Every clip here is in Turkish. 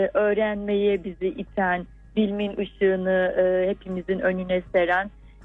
öğrenmeye bizi iten, bilimin ışığını hepimizin önüne seren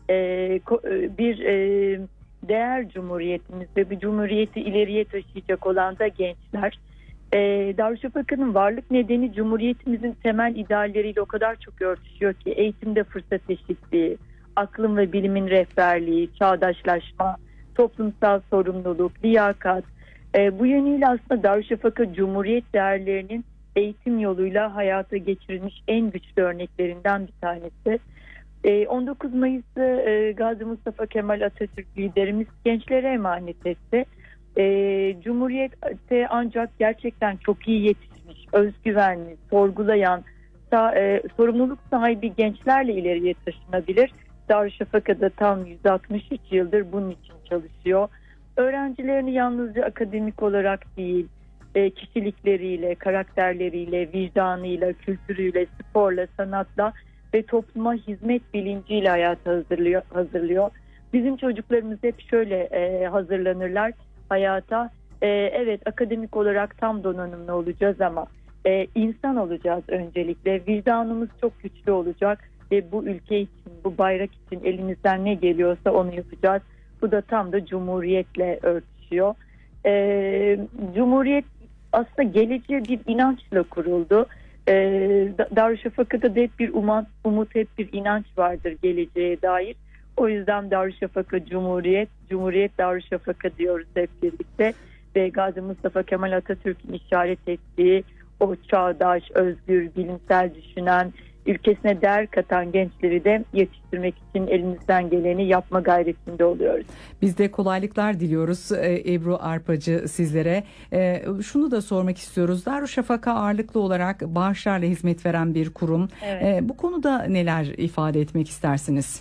bir değer cumhuriyetimiz ve bu cumhuriyeti ileriye taşıyacak olan da gençler. Darüşşafaka'nın varlık nedeni cumhuriyetimizin temel idealleriyle o kadar çok örtüşüyor ki eğitimde fırsat eşitliği, aklın ve bilimin rehberliği, çağdaşlaşma, toplumsal sorumluluk, liyakat. Bu yönüyle aslında Darüşşafaka Cumhuriyet değerlerinin eğitim yoluyla hayata geçirilmiş en güçlü örneklerinden bir tanesi. 19 Mayıs'ı Gazi Mustafa Kemal Atatürk liderimiz gençlere emanet etti. Cumhuriyette ancak gerçekten çok iyi yetişmiş, özgüvenli, sorgulayan, sorumluluk sahibi gençlerle ileriye taşınabilir. Darüşşafaka'da tam 163 yıldır bunun için çalışıyor. Öğrencilerini yalnızca akademik olarak değil, kişilikleriyle, karakterleriyle, vicdanıyla, kültürüyle, sporla, sanatla ve topluma hizmet bilinciyle hayata hazırlıyor. Bizim çocuklarımız hep şöyle hazırlanırlar hayata. Evet, akademik olarak tam donanımlı olacağız ama insan olacağız öncelikle. Vicdanımız çok güçlü olacak ve bu ülke için, bu bayrak için elimizden ne geliyorsa onu yapacağız. Bu da tam da Cumhuriyet'le örtüşüyor. Cumhuriyet aslında geleceğe bir inançla kuruldu. Darüşşafaka'da da hep bir umut, hep bir inanç vardır geleceğe dair. O yüzden Darüşşafaka Cumhuriyet, Cumhuriyet Darüşşafaka diyoruz hep birlikte. Ve Gazi Mustafa Kemal Atatürk'ün işaret ettiği o çağdaş, özgür, bilimsel düşünen, ülkesine değer katan gençleri de yetiştirmek için elimizden geleni yapma gayretinde oluyoruz. Biz de kolaylıklar diliyoruz Ebru Arpacı sizlere. Şunu da sormak istiyoruz. Darüşşafaka ağırlıklı olarak bağışlarla hizmet veren bir kurum. Evet. Bu konuda neler ifade etmek istersiniz?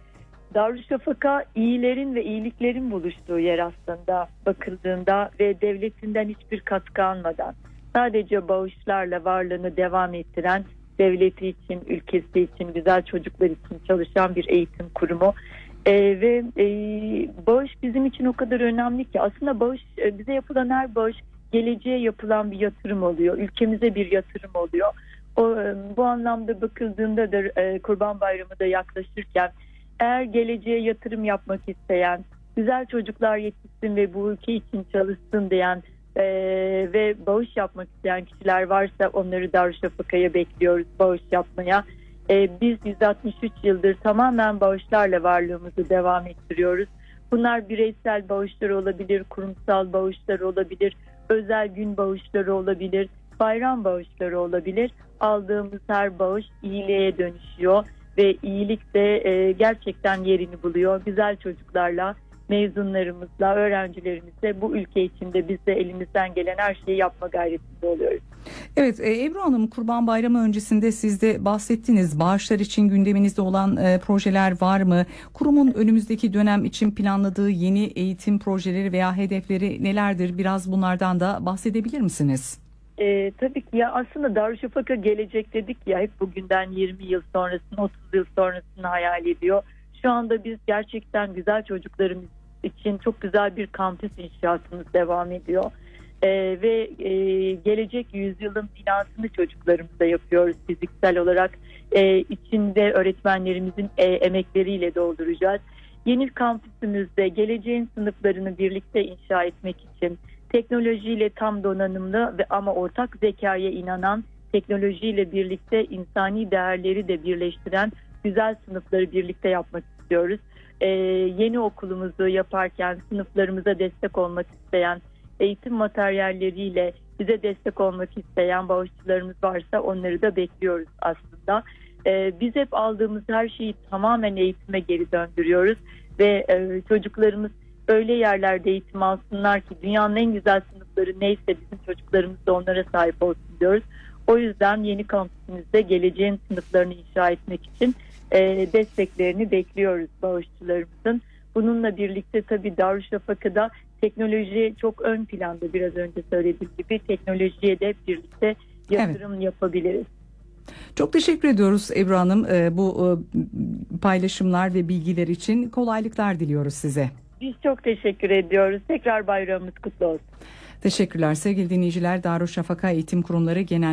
Darüşşafaka iyilerin ve iyiliklerin buluştuğu yer aslında bakıldığında ve devletinden hiçbir katkı almadan sadece bağışlarla varlığını devam ettiren, devleti için, ülkesi için, güzel çocuklar için çalışan bir eğitim kurumu. Ve bağış bizim için o kadar önemli ki aslında bağış, bize yapılan her bağış geleceğe yapılan bir yatırım oluyor. Ülkemize bir yatırım oluyor. Bu anlamda bakıldığında da Kurban Bayramı da yaklaşırken eğer geleceğe yatırım yapmak isteyen, güzel çocuklar yetişsin ve bu ülke için çalışsın diyen ve bağış yapmak isteyen kişiler varsa onları Darüşşafaka'ya bekliyoruz bağış yapmaya. Biz 163 yıldır tamamen bağışlarla varlığımızı devam ettiriyoruz. Bunlar bireysel bağışlar olabilir, kurumsal bağışlar olabilir, özel gün bağışları olabilir, bayram bağışları olabilir. Aldığımız her bağış iyiliğe dönüşüyor ve iyilik de gerçekten yerini buluyor. Güzel çocuklarla, mezunlarımızla, öğrencilerimizle bu ülke içinde biz de elimizden gelen her şeyi yapma gayretinde oluyoruz. Evet Ebru Hanım, Kurban Bayramı öncesinde siz de bahsettiniz. Bağışlar için gündeminizde olan projeler var mı? Kurumun önümüzdeki dönem için planladığı yeni eğitim projeleri veya hedefleri nelerdir? Biraz bunlardan da bahsedebilir misiniz? Tabii ki ya aslında Darüşşafaka gelecek dedik ya, hep bugünden 20 yıl sonrasını, 30 yıl sonrasını hayal ediyor. Şu anda biz gerçekten güzel çocuklarımız için çok güzel bir kampüs inşaatımız devam ediyor. Ve gelecek yüzyılın binasını çocuklarımıza yapıyoruz fiziksel olarak. İçinde öğretmenlerimizin emekleriyle dolduracağız. Yeni kampüsümüzde geleceğin sınıflarını birlikte inşa etmek için teknolojiyle tam donanımlı ve ama ortak zekaya inanan, teknolojiyle birlikte insani değerleri de birleştiren güzel sınıfları birlikte yapmak istiyoruz. Yeni okulumuzu yaparken sınıflarımıza destek olmak isteyen, eğitim materyalleriyle bize destek olmak isteyen bağışçılarımız varsa onları da bekliyoruz aslında. Biz hep aldığımız her şeyi tamamen eğitime geri döndürüyoruz ve çocuklarımız öyle yerlerde eğitim alsınlar ki dünyanın en güzel sınıfları neyse bizim çocuklarımız da onlara sahip olsun diyoruz. O yüzden yeni kampüsümüzde geleceğin sınıflarını inşa etmek için desteklerini bekliyoruz bağışçılarımızın. Bununla birlikte tabii Darüşşafaka'da teknoloji çok ön planda, biraz önce söylediğim gibi teknolojiye de birlikte yatırım yapabiliriz. Çok teşekkür ediyoruz Ebru Hanım bu paylaşımlar ve bilgiler için. Kolaylıklar diliyoruz size. Biz çok teşekkür ediyoruz. Tekrar bayramımız kutlu olsun. Teşekkürler sevgili dinleyiciler. Darüşşafaka Eğitim Kurumları Genel